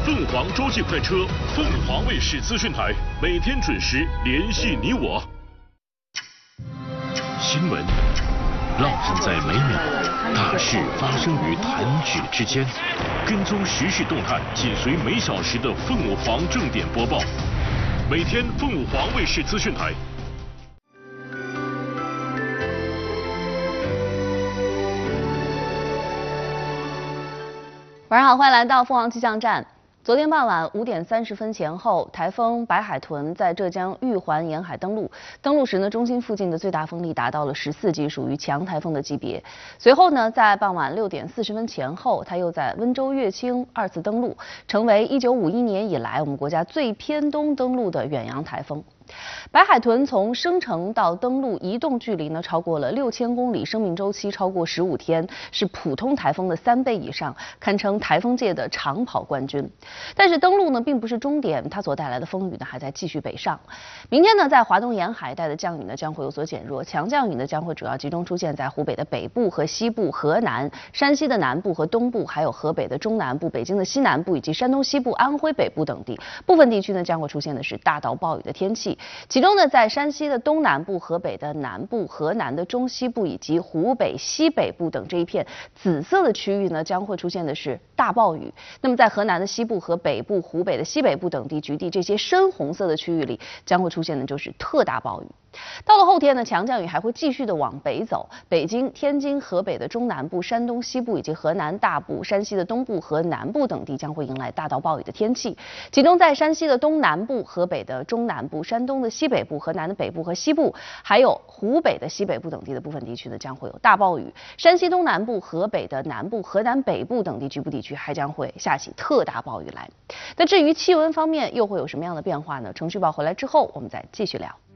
凤凰洲际快车，凤凰卫视资讯台，每天准时联系你我。新闻浪漫在每秒，大事发生于弹指之间。跟踪时事动态，紧随每小时的凤凰正点播报。每天凤凰卫视资讯台。 晚上好，欢迎来到凤凰气象站。昨天傍晚5点30分前后，台风白海豚在浙江玉环沿海登陆。登陆时呢，中心附近的最大风力达到了14级，属于强台风的级别。随后呢，在傍晚6点40分前后，它又在温州乐清2次登陆，成为1951年以来我们国家最偏东登陆的远洋台风。白海豚从生成到登陆移动距离呢超过了6000公里，生命周期超过15天，是普通台风的3倍以上，堪称台风界的长跑冠军。但是登陆呢并不是终点，它所带来的风雨呢还在继续北上。明天呢，在华东沿海带的降雨呢将会有所减弱，强降雨呢将会主要集中出现在湖北的北部和西部、河南、山西的南部和东部，还有河北的中南部、北京的西南部以及山东西部、安徽北部等地。部分地区呢将会出现的是大到暴雨的天气。其中呢，在山西的东南部、河北的南部、河南的中西部以及湖北西北部等这一片紫色的区域呢，将会出现的是大暴雨。那么在河南的西部和北部、湖北的西北部等地局地这些深红色的区域里，将会出现的就是特大暴雨。到了后天呢，强降雨还会继续的往北走，北京、天津、河北的中南部、山东西部以及河南大部、山西的东部和南部等地将会迎来大到暴雨的天气。其中在山西的东南部、河北的中南部、山东的西北部、河南的北部和西部，还有湖北的西北部等地的部分地区呢，将会有大暴雨。山西东南部、河北的南部、河南北部等地局部地区还将会下起特大暴雨来。那至于气温方面又会有什么样的变化呢？程序报回来之后，我们再继续聊。